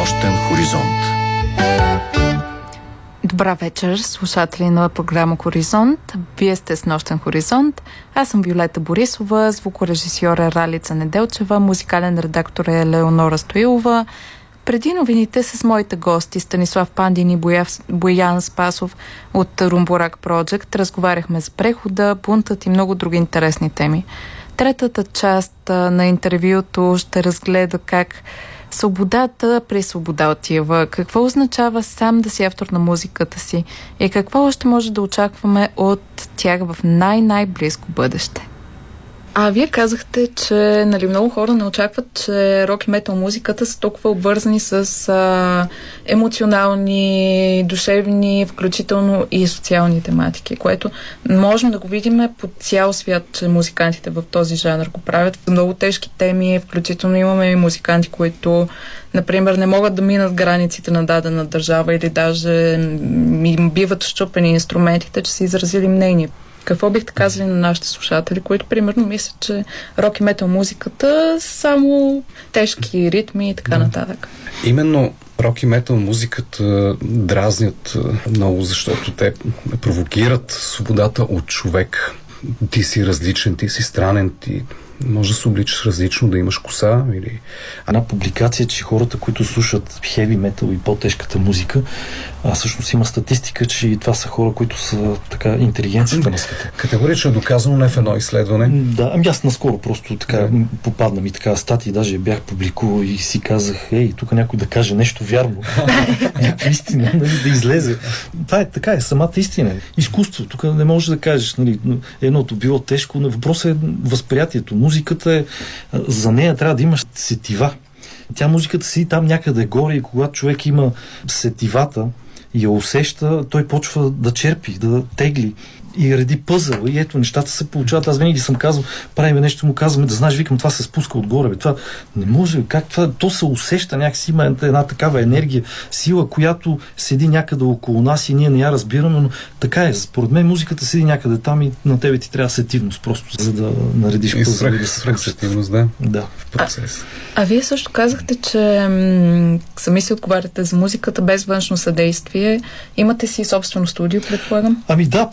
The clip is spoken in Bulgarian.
Нощен хоризонт. Добра вечер, слушатели на програма Хоризонт. Вие сте с Нощен хоризонт. Аз съм Виолета Борисова, звукорежисьора Ралица Неделчева, музикален редактор е Леонора Стоилова. Преди новините с моите гости Станислав Пандин и Боян Спасов от Румбурак Project разговаряхме за прехода, бунтът и много други интересни теми. Третата част на интервюто ще разгледа как свободата при свобода отива. Какво означава сам да си автор на музиката си и какво още може да очакваме от тях в най-близко бъдеще? Вие казахте, че много хора не очакват, че рок и метал музиката са толкова обвързани с емоционални, душевни, включително и социални тематики, което можем да го видим по цял свят, че музикантите в този жанр го правят в много тежки теми, включително имаме и музиканти, които, например, не могат да минат границите на дадена държава или даже им биват счупени инструментите, че са изразили мнение. Какво бихте казали на нашите слушатели, които примерно мислят, че рок и метал музиката са само тежки ритми и така нататък? Именно рок и метал музиката дразнят много, защото те провокират свободата от човек. Ти си различен, ти си странен, ти може да се обличаш различно, да имаш коса или... Една публикация, че хората, които слушат хеви метал и по-тежката музика, всъщност има статистика, че това са хора, които са така интелигенцията на света. Категорично е доказано, не в едно изследване. Да, аз наскоро просто така попадна ми така статии, даже бях публикувал и си казах, тук някой да каже нещо вярно. Някаква истина, да излезе. Това е така, самата истина. Изкуство, тук не можеш да кажеш, едното било тежко, но въпросът е възприятието. Музиката за нея трябва да имаш сетива. Тя музиката си там някъде горе и когато човек има сетивата и я усеща, той почва да черпи, да тегли и реди пъзъл. И ето, нещата се получават. Аз винаги съм казал, правим нещо, му казваме, да знаеш, викам, това се спуска отгоре. Това не може, как това? То се усеща, някакси има една такава енергия, сила, която седи някъде около нас и ние не я разбираме, но така е. Според мен музиката седи някъде там и на тебе ти трябва сетивност, просто за да наредиш пъзъл. И свръхсетивност, да. В процес. Вие също казахте, че сами си отговаряте за музиката без външно съдействие. Имате си собствено студио, предполагам? Да,